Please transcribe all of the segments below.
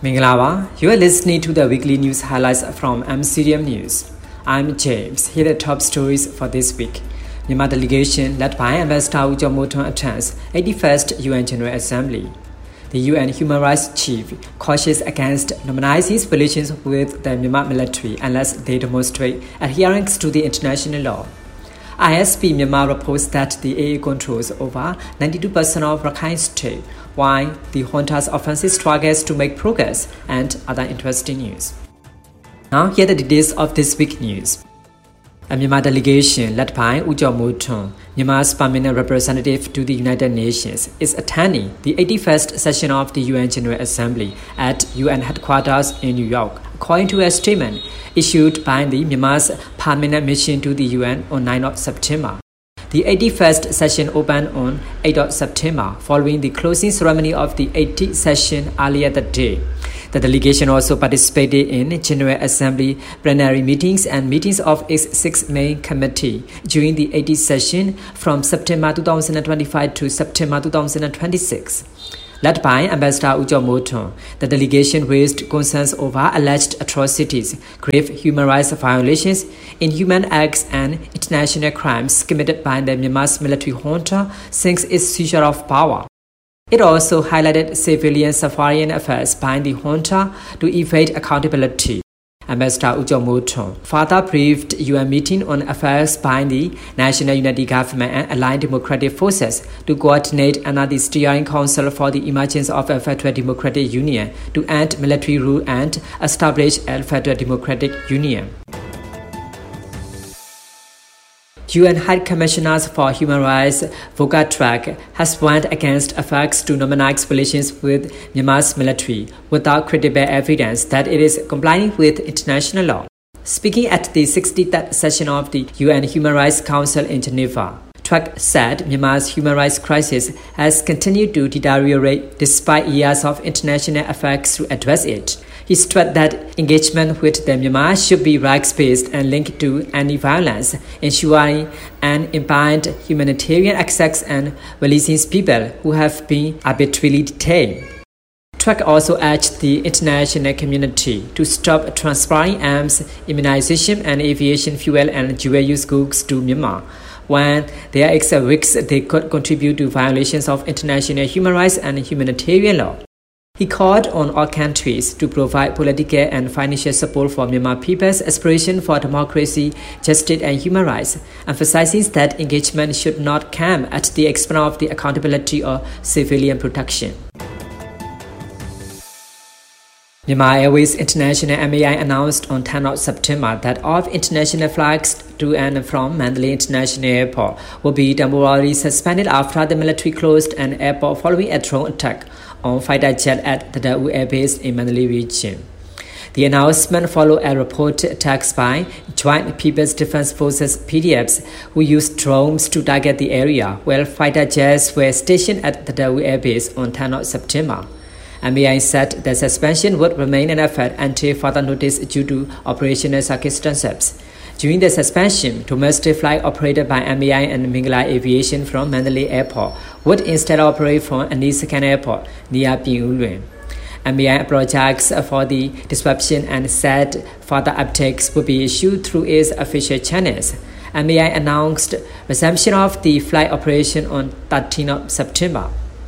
Minglawa, you are listening to the weekly news highlights from MCDM News. I'm James. Here are the top stories for this week. Myanmar delegation led by Ambassador Woo Jong-moon attends 81st UN General Assembly. The UN Human Rights Chief cautions against normalizing relations with the Myanmar military unless they demonstrate adherence to the international law. ISP Myanmar reports that the AA controls over 92% of Rakhine State, while the junta's offensive struggles to make progress, and other interesting news. Now, here are the details of this week's news. A Myanmar delegation led by Woo Jong-moon, Myanmar's permanent representative to the United Nations, is attending the 81st session of the UN General Assembly at UN headquarters in New York, according to a statement issued by the Myanmar's permanent mission to the UN on 9 September. The 81st session opened on 8 September, following the closing ceremony of the 80th session earlier that day. The delegation also participated in General Assembly plenary meetings and meetings of its 6 main committees during the 80th session from September 2025 to September 2026. Led by Ambassador Woo Jong-moon, the delegation raised concerns over alleged atrocities, grave human rights violations, inhuman acts, and international crimes committed by the Myanmar's military junta since its seizure of power. It also highlighted civilian suffering efforts by the junta to evade accountability. Ambassador Woo Jong-moon further briefed UN meeting on affairs by the National Unity Government and Allied Democratic Forces to coordinate under the Steering Council for the emergence of a Federal Democratic Union to end military rule and establish a Federal Democratic Union. UN High Commissioners for Human Rights Volker Turk has warned against efforts to normalize relations with Myanmar's military without credible evidence that it is complying with international law. Speaking at the 63rd session of the UN Human Rights Council in Geneva, Turk said Myanmar's human rights crisis has continued to deteriorate despite years of international efforts to address it. He stressed that engagement with the Myanmar should be rights-based and linked to anti-violence, ensuring unimpaired humanitarian access and releasing people who have been arbitrarily detained. Turk also urged the international community to stop transferring arms, immunization, and aviation fuel and dual-use goods to Myanmar, when there is a risk they could contribute to violations of international human rights and humanitarian law. He called on all countries to provide political and financial support for Myanmar people's aspiration for democracy, justice, and human rights, emphasizing that engagement should not come at the expense of the accountability or civilian protection. Myanmar Airways International MAI announced on 10 September that all international flights to and from Mandalay International Airport will be temporarily suspended after the military closed an airport following a drone attack on fighter jet at the Daewoo Air Base in Mandalay region. The announcement followed a reported attacks by Joint People's Defense Forces (PDFs), who used drones to target the area, while fighter jets were stationed at the Daewoo Air Base on 10 September. MAI said the suspension would remain in effect until further notice due to operational circumstances. During the suspension, domestic flight operated by MAI and Mingla Aviation from Mandalay Airport would instead operate from Anisakan Airport near Pingyuan. MAI apologized for the disruption and said further updates would be issued through its official channels. MAI announced resumption of the flight operation on 13 September.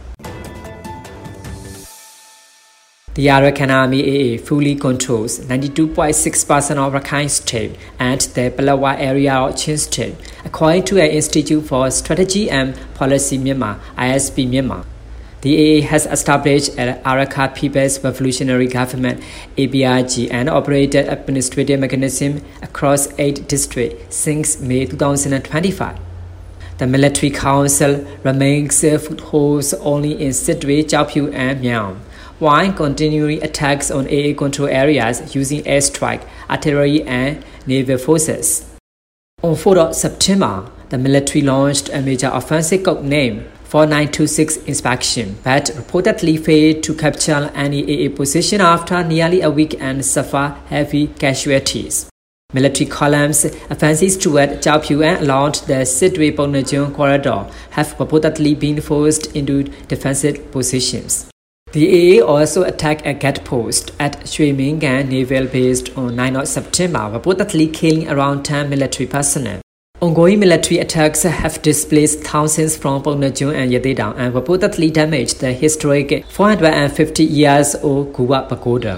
The Arakan Army AA fully controls 92.6% of Rakhine State and the Palawa area of Chin State, according to an Institute for Strategy and Policy Myanmar, ISP Myanmar. The AA has established an Arakan People's Revolutionary Government (APRG) and operated administrative mechanism across 8 districts since May 2025. The military council remains footholds only in Sidwe, Chaupyu, and Miao, while continuing attacks on AA control areas using airstrike, artillery, and naval forces. On 4 September, the military launched a major offensive codenamed 4926 inspection, but reportedly failed to capture any AA position after nearly a week and suffer heavy casualties. Military columns' offensives toward Chaupyu and along the Sidwe-Pongnajung corridor have reportedly been forced into defensive positions. The AA also attacked a gate post at Shui Mingan Naval Base on 9 September, reportedly killing around 10 military personnel. Ongoing military attacks have displaced thousands from Pongnajung and Yadidang and reportedly damaged the historic 450-year-old Guwa Pagoda.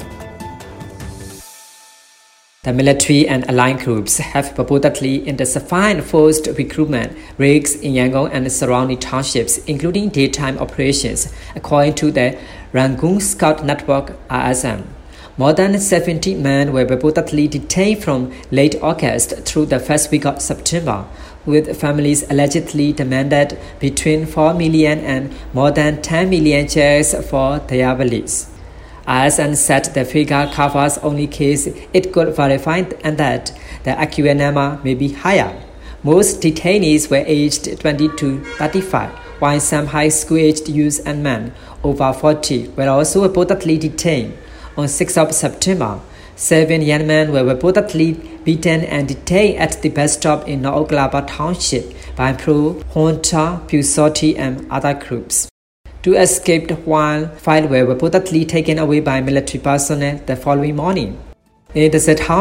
The military and allied groups have purportedly intensified forced recruitment raids in Yangon and surrounding townships, including daytime operations, according to the Rangoon Scout Network (RSM). More than 70 men were reportedly detained from late August through the first week of September, with families allegedly demanded between 4 million and more than 10 million shares for their release. RSM said the figure covers only cases it could verify and that the accurate number may be higher. Most detainees were aged 20 to 35, while some high school-aged youths and men over 40 were also reportedly detained. On 6 September, 7 young men were reportedly beaten and detained at the bus stop in North Oglaba Township by pro-junta Pusoti and other groups. 2 escaped while 5 were reportedly taken away by military personnel the following morning. In the